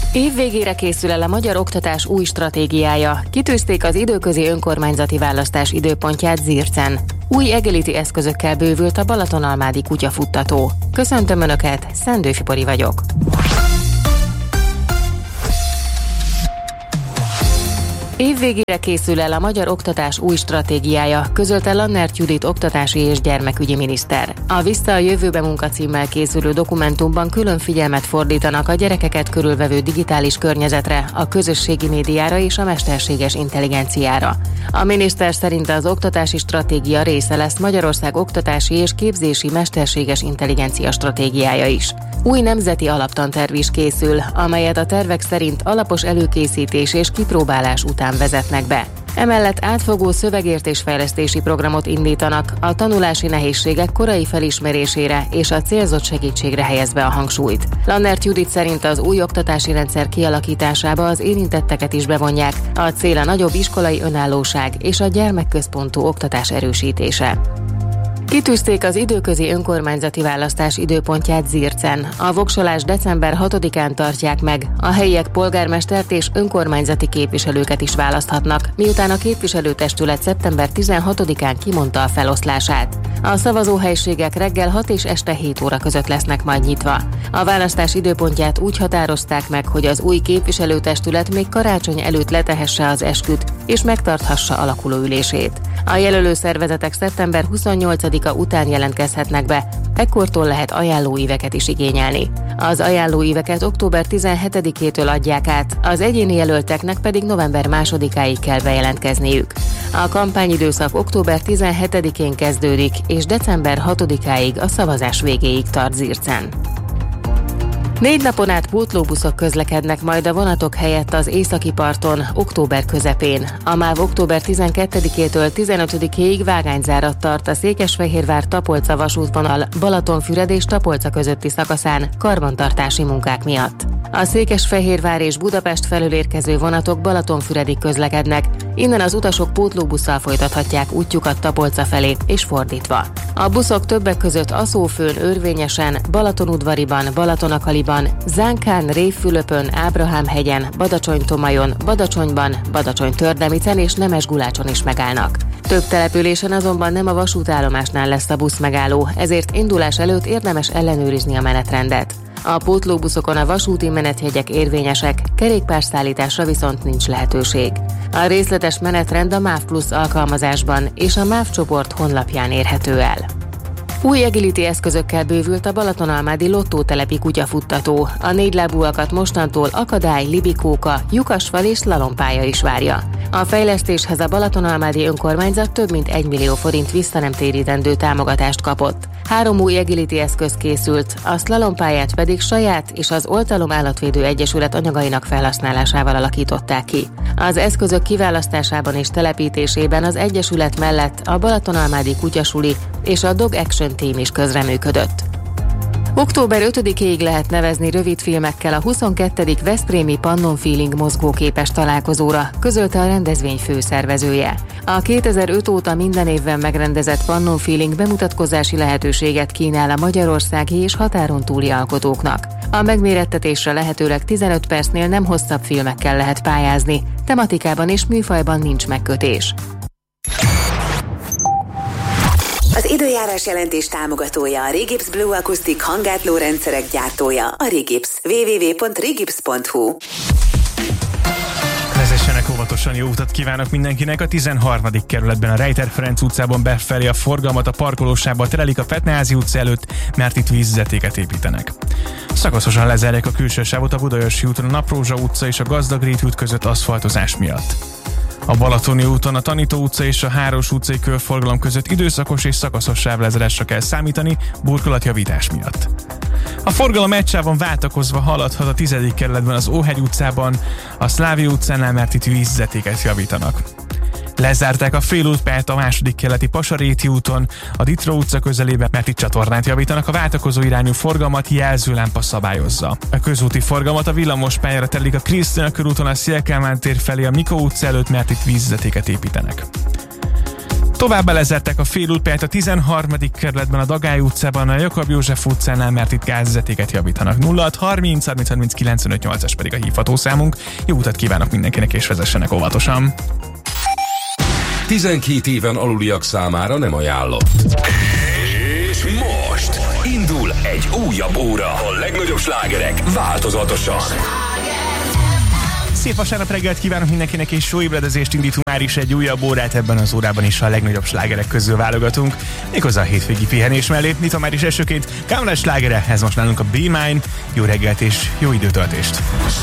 Év végére készül el a magyar oktatás új stratégiája. Kitűzték az időközi önkormányzati választás időpontját Zircen. Új egyenlíti eszközökkel bővült a Balatonalmádi kutyafuttató. Köszöntöm Önöket, Szendőfi Pori vagyok. Év végére készül el a magyar oktatás új stratégiája, közölte Lannert Judit oktatási és gyermekügyi miniszter. A Vissza a jövőbe munkacímmel készülő dokumentumban külön figyelmet fordítanak a gyerekeket körülvevő digitális környezetre, a közösségi médiára és a mesterséges intelligenciára. A miniszter szerint az oktatási stratégia része lesz Magyarország oktatási és képzési mesterséges intelligencia stratégiája is. Új nemzeti alaptanterv is készül, amelyet a tervek szerint alapos előkészítés és kipróbálás után vezetnek be. Emellett átfogó szövegértésfejlesztési programot indítanak, a tanulási nehézségek korai felismerésére és a célzott segítségre helyezve a hangsúlyt. Lannert Judit szerint az új oktatási rendszer kialakításába az érintetteket is bevonják, a cél a nagyobb iskolai önállóság és a gyermekközpontú oktatás erősítése. Kitűzték az időközi önkormányzati választás időpontját Zircen. A voksolás december 6-án tartják meg. A helyiek polgármestert és önkormányzati képviselőket is választhatnak, miután a képviselőtestület szeptember 16-án kimondta a feloszlását. A szavazóhelyiségek reggel 6 és este 7 óra között lesznek majd nyitva. A választás időpontját úgy határozták meg, hogy az új képviselőtestület még karácsony előtt letehesse az esküt és megtarthassa alakuló ülését. A jelölő szervezetek szeptember 28-a után jelentkezhetnek be, ekkortól lehet ajánlóíveket is igényelni. Az ajánlóíveket október 17-től adják át, az egyéni jelölteknek pedig november 2-áig kell bejelentkezniük. A kampányidőszak október 17-én kezdődik, és december 6-áig a szavazás végéig tart Zircen. 4 napon át pótlóbuszok közlekednek majd a vonatok helyett az északi parton október közepén. A MÁV október 12-től 15-ig vágányzárat tart a Székesfehérvár-Tapolca vasútvonal Balatonfüred és Tapolca közötti szakaszán karbantartási munkák miatt. A Székesfehérvár és Budapest felől érkező vonatok Balatonfüredig közlekednek, innen az utasok pótlóbusszal folytathatják útjukat Tapolca felé és fordítva. A buszok többek között Aszófőn, Örvényesen, Balatonudvariban, Balatonakaliban, Zánkán, Révfülöpön, Ábrahámhegyen, Badacsony-Tomajon, Badacsonyban, Badacsony-Tördemicen és Nemesgulácson is megállnak. Több településen azonban nem a vasútállomásnál lesz a buszmegálló, ezért indulás előtt érdemes ellenőrizni a menetrendet. A pótlóbuszokon a vasúti menetjegyek érvényesek, kerékpárszállításra viszont nincs lehetőség. A részletes menetrend a MÁV Plus alkalmazásban és a MÁV csoport honlapján érhető el. Új agility eszközökkel bővült a Balatonalmádi lottótelepi kutyafuttató. A négylábúakat mostantól akadály, libikóka, lyukasfal és szlalompálya is várja. A fejlesztéshez a Balatonalmádi önkormányzat több mint 1 millió forint visszanemtérítendő támogatást kapott. 3 új agility eszköz készült, a szlalompályát pedig saját és az Oltalom Állatvédő Egyesület anyagainak felhasználásával alakították ki. Az eszközök kiválasztásában és telepítésében az Egyesület mellett a Balatonalmádi kutyasuli és a Dog Action Team is közreműködött. Október 5-ig lehet nevezni rövidfilmekkel a 22. Veszprémi Pannon Feeling mozgóképes találkozóra, közölte a rendezvény főszervezője. A 2005 óta minden évben megrendezett Pannon Feeling bemutatkozási lehetőséget kínál a magyarországi és határon túli alkotóknak. A megmérettetésre lehetőleg 15 percnél nem hosszabb filmekkel lehet pályázni, tematikában és műfajban nincs megkötés. Az időjárás jelentés támogatója a Regips Blue Acoustic hangátló rendszerek gyártója, a Regips. www.regips.hu. Vezessenek óvatosan, jó utat kívánok mindenkinek! A 13. kerületben a Rejter Ferenc utcában befelé a forgalmat a parkolósávba terelik a Fetneházi utca előtt, mert itt vízvezetéket építenek. Szakaszosan lezárják a külső sávot a Budaörsi úton, a Naprózsa utca és a Gazdagréti út között aszfaltozás miatt. A Balatoni úton a Tanító utca és a Háros utcai körforgalom között időszakos és szakaszos sávlezárásra kell számítani burkolatjavítás miatt. A forgalom egy sávon váltakozva haladhat a 10. kerületben az Óhegy utcában, a Szlávia utcánál, mert itt vízvezetéket javítanak. Lezárták a félútpályát a 2. kerületi Pasaréti úton, a Ditra utca közelében, mert itt csatornát javítanak, a váltakozó irányú forgalmat jelzőlámpa szabályozza. A közúti forgalmat a villamospályára terelik a Krisztina körúton a Széll Kálmán tér felé a Mikó utca előtt, mert itt vízvezetéket építenek. Továbbá lezárták a félútpályát a 13. kerületben a Dagály utcában, a Jakab József utcánál, mert itt gázvezetéket javítanak. 0630 30 30 95 8-as pedig a hívható számunk. Jó utat kívánok mindenkinek, és vezessenek óvatosan. 12 éven aluliak számára nem ajánlott. És most indul egy újabb óra. A legnagyobb slágerek változatosan. Szép vasárnap reggelt kívánok mindenkinek, és jó ébredezést indítunk már is egy újabb órát. Ebben az órában is a legnagyobb slágerek közül válogatunk, méghozzá a hétvégi pihenés mellé. Nyitva már is elsőként Kámrás slágere, ez most nálunk a Be Mine. Jó reggelt és jó időtöltést!